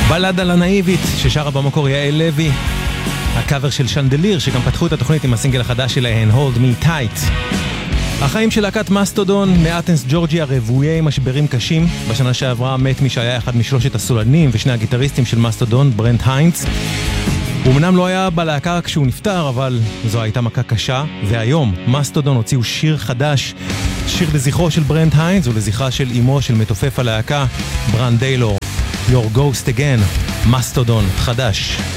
בלדה לנאיבית ששרה במקור יעל לוי, הקאבר של שנדליר שגם פתחו את התוכנית עם הסינגל החדש שלהן Hold Me Tight. החיים של להקת מסטודון מאתנס ג'ורג'יה רבויי משברים קשים. בשנה שעברה מת מי שהיה אחד משלושת הסולנים ושני הגיטריסטים של מסטודון, ברנט היינץ. הוא אמנם לא היה בלהקה כשהוא נפטר, אבל זו הייתה מכה קשה, והיום מסטודון הוציאו שיר חדש, שיר לזכרו של ברנט היינץ ולזכרה של אמו של מתופף הלהקה ברן דיילור, Your Ghost Again, מסטודון חדש.